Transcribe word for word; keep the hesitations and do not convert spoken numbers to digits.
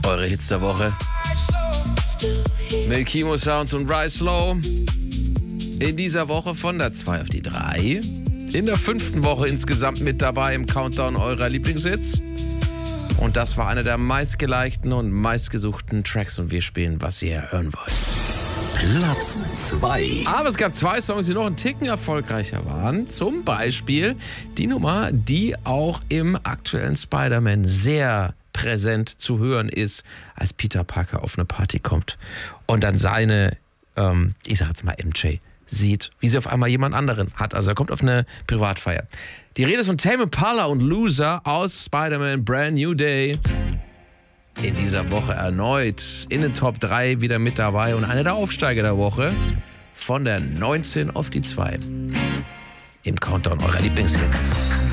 Eure Hits der Woche. Mit Kimo Sounds und Rise Slow. In dieser Woche von der zwei auf die drei. In der fünften Woche insgesamt mit dabei im Countdown eurer Lieblingshits. Und das war einer der meistgelikten und meistgesuchten Tracks. Und wir spielen, was ihr hören wollt. Platz zwei. Aber es gab zwei Songs, die noch einen Ticken erfolgreicher waren. Zum Beispiel die Nummer, die auch im aktuellen Spider-Man sehr präsent zu hören ist, als Peter Parker auf eine Party kommt und dann seine, ähm, ich sag jetzt mal M J, sieht, wie sie auf einmal jemand anderen hat. Also er kommt auf eine Privatfeier. Die Rede ist von Tame Impala und Loser aus Spider-Man Brand New Day. In dieser Woche erneut in den Top drei wieder mit dabei und einer der Aufsteiger der Woche von der neunzehn auf die zwei. Im Countdown eurer Lieblingshits.